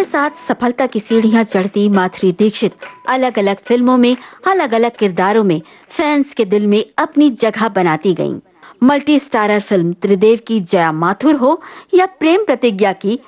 के साथ सफलता की सीढ़ियां चढ़ती माधुरी दीक्षित अलग अलग फिल्मों में अलग अलग किरदारों में फैंस के दिल में अपनी जगह बनाती गईं। मल्टी स्टारर फिल्म त्रिदेव की जया माथुर हो या प्रेम प्रतिज्ञा की